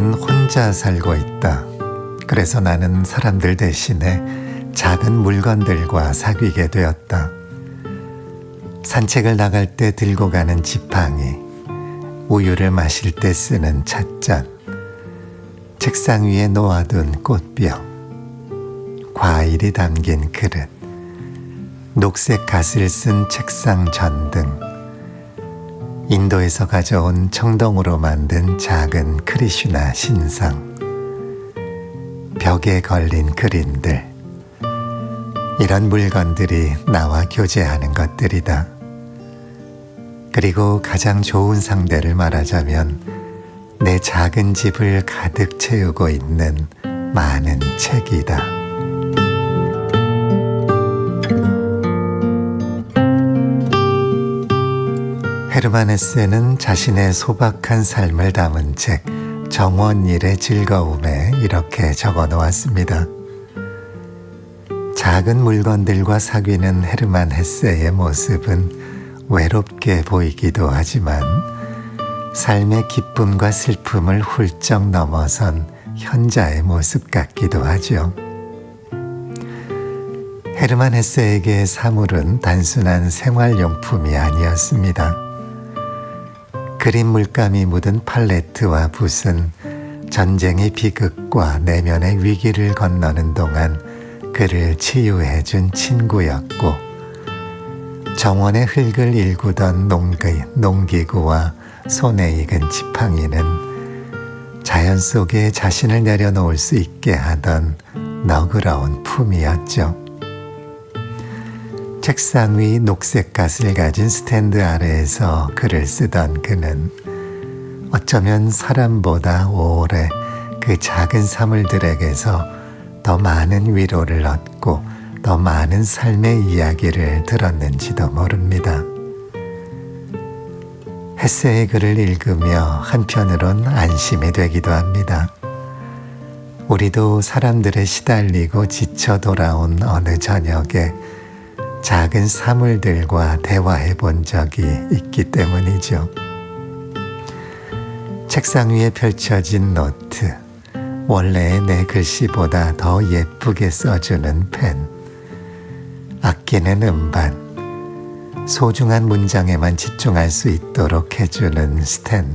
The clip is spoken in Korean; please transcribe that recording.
나는 혼자 살고 있다. 그래서 나는 사람들 대신에 작은 물건들과 사귀게 되었다. 산책을 나갈 때 들고 가는 지팡이, 우유를 마실 때 쓰는 찻잔, 책상 위에 놓아둔 꽃병, 과일이 담긴 그릇, 녹색 갓을 쓴 책상 전등, 인도에서 가져온 청동으로 만든 작은 크리슈나 신상, 벽에 걸린 그림들, 이런 물건들이 나와 교제하는 것들이다. 그리고 가장 좋은 상대를 말하자면 내 작은 집을 가득 채우고 있는 많은 책이다. 헤르만 헤세는 자신의 소박한 삶을 담은 책 정원일의 즐거움에 이렇게 적어 놓았습니다. 작은 물건들과 사귀는 헤르만 헤세의 모습은 외롭게 보이기도 하지만 삶의 기쁨과 슬픔을 훌쩍 넘어선 현자의 모습 같기도 하죠. 헤르만 헤세에게 사물은 단순한 생활용품이 아니었습니다. 그림 물감이 묻은 팔레트와 붓은 전쟁의 비극과 내면의 위기를 건너는 동안 그를 치유해준 친구였고, 정원의 흙을 일구던 농기구와 손에 익은 지팡이는 자연 속에 자신을 내려놓을 수 있게 하던 너그러운 품이었죠. 책상 위 녹색 갓을 가진 스탠드 아래에서 글을 쓰던 그는 어쩌면 사람보다 오래 그 작은 사물들에게서 더 많은 위로를 얻고 더 많은 삶의 이야기를 들었는지도 모릅니다. 헤세의 글을 읽으며 한편으론 안심이 되기도 합니다. 우리도 사람들에 시달리고 지쳐 돌아온 어느 저녁에 작은 사물들과 대화해 본 적이 있기 때문이죠. 책상 위에 펼쳐진 노트, 원래의 내 글씨보다 더 예쁘게 써주는 펜, 아끼는 음반, 소중한 문장에만 집중할 수 있도록 해주는 스탠드,